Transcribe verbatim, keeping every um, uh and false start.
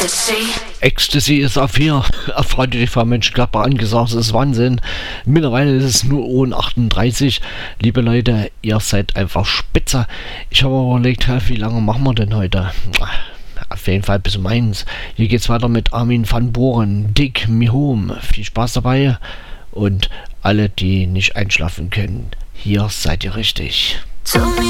Ecstasy ist auf vier. Erfreut dich von Mönchengladbach angesagt. Das ist Wahnsinn. Mittlerweile ist es nur Uhr achtunddreißig. Liebe Leute, ihr seid einfach spitze. Ich habe überlegt, wie lange machen wir denn heute? Auf jeden Fall bis um eins. Hier geht's weiter mit Armin van Buuren. Dick Me Home. Viel Spaß dabei. Und alle, die nicht einschlafen können, hier seid ihr richtig.